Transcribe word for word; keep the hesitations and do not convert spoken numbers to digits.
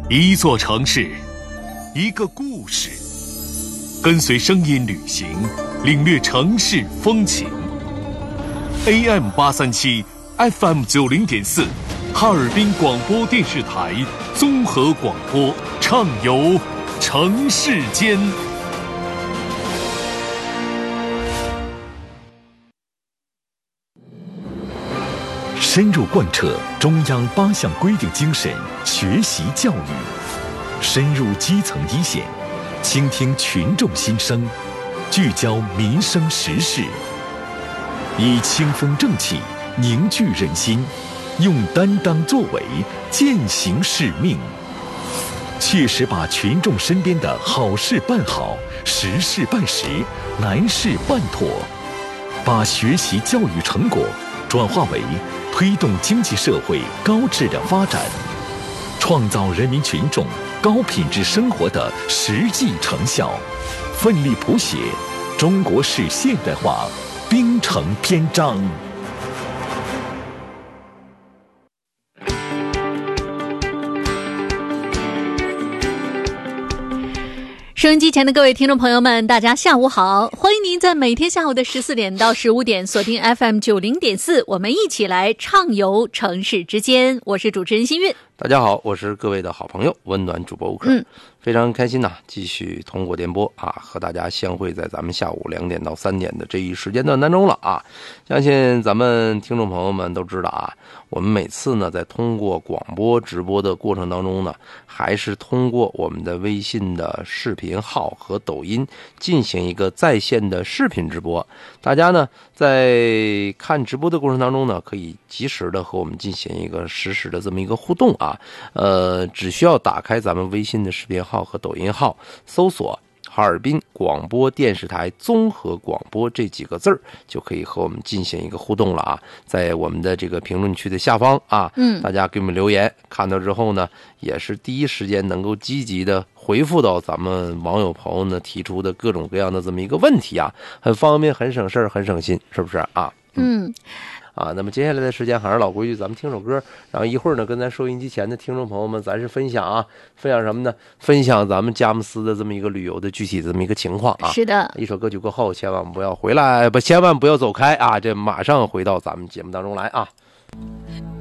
一座城市，一个故事，跟随声音旅行，领略城市风情。A M 八三七 F M 九零点四，哈尔滨广播电视台综合广播，畅游城市间。 深入贯彻中央八项规定精神，学习教育，深入基层一线，倾听群众心声，聚焦民生时事，以清风正气凝聚人心，用担当作为践行使命，切实把群众身边的好事办好，实事办实，难事办妥，把学习教育成果转化为推动经济社会高质量发展，创造人民群众高品质生活的实际成效，奋力谱写中国式现代化兵程篇章。 收音机前的各位听众朋友们，大家下午好，欢迎您在每天下午的十四点到十五点锁定 F M 九零点四，我们一起来畅游城市之间。我是主持人新韵。 大家好，我是各位的好朋友温暖主播吴克。嗯，非常开心呐、啊，继续通过电波啊，和大家相会在咱们下午两点到三点的这一时间段当中了啊。相信咱们听众朋友们都知道啊，我们每次呢在通过广播直播的过程当中呢，还是通过我们的微信的视频号和抖音进行一个在线的视频直播。大家呢在看直播的过程当中呢，可以及时的和我们进行一个实时的这么一个互动啊。呃，只需要打开咱们微信的视频号和抖音号，搜索哈尔滨广播电视台综合广播这几个字儿，就可以和我们进行一个互动了啊。在我们的这个评论区的下方啊，嗯，大家给我们留言，看到之后呢，也是第一时间能够积极的回复到咱们网友朋友呢提出的各种各样的这么一个问题啊，很方便，很省事儿，很省心，是不是啊？嗯。嗯啊，那么接下来的时间还是老规矩，咱们听首歌，然后一会儿呢，跟咱收音机前的听众朋友们，咱是分享啊，分享什么呢？分享咱们佳木斯的这么一个旅游的具体的这么一个情况啊。 是的， 一首歌曲过后，千万不要回来，不，千万不要走开啊！这马上回到咱们节目当中来啊。